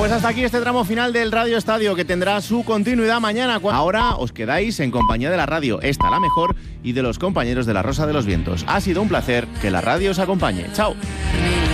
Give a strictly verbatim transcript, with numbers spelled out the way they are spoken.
pues hasta aquí este tramo final del Radio Estadio, que tendrá su continuidad mañana. Ahora os quedáis en compañía de la radio, esta la mejor, y de los compañeros de La Rosa de los Vientos. Ha sido un placer, que la radio os acompañe. ¡Chao!